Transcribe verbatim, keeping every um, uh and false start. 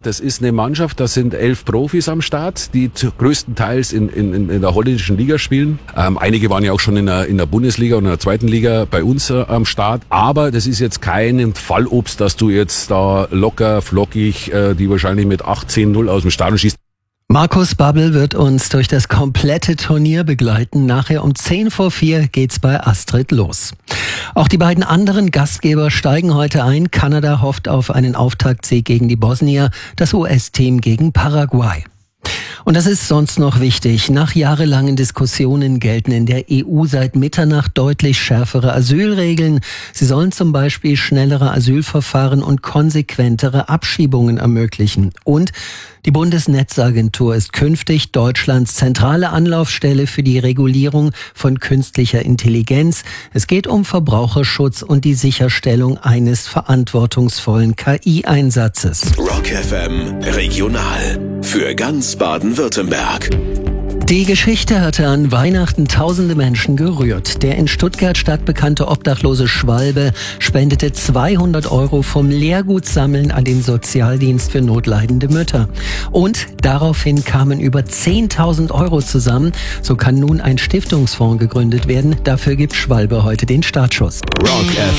Das ist eine Mannschaft, da sind elf Profis am Start, die größtenteils in, in, in der holländischen Liga spielen. Ähm, einige waren ja auch schon in der, in der Bundesliga und in der zweiten Liga bei uns äh, am Start. Aber das ist jetzt kein Fallobst, dass du jetzt da locker, flockig, äh, die wahrscheinlich mit achtzehn null aus dem Stadion schießt. Markus Babbel wird uns durch das komplette Turnier begleiten. Nachher um zehn vor vier geht's bei Astrid los. Auch die beiden anderen Gastgeber steigen heute ein. Kanada hofft auf einen Auftaktsieg gegen die Bosnier, das U S-Team gegen Paraguay. Und das ist sonst noch wichtig. Nach jahrelangen Diskussionen gelten in der E U seit Mitternacht deutlich schärfere Asylregeln. Sie sollen zum Beispiel schnellere Asylverfahren und konsequentere Abschiebungen ermöglichen. Und die Bundesnetzagentur ist künftig Deutschlands zentrale Anlaufstelle für die Regulierung von künstlicher Intelligenz. Es geht um Verbraucherschutz und die Sicherstellung eines verantwortungsvollen K I-Einsatzes. Rock F M Regional für ganz Baden-Württemberg. Die Geschichte hatte an Weihnachten tausende Menschen gerührt. Der in Stuttgart stadtbekannte obdachlose Schwalbe spendete zweihundert Euro vom Lehrgutsammeln an den Sozialdienst für notleidende Mütter. Und daraufhin kamen über zehntausend Euro zusammen. So kann nun ein Stiftungsfonds gegründet werden. Dafür gibt Schwalbe heute den Startschuss. Rock F M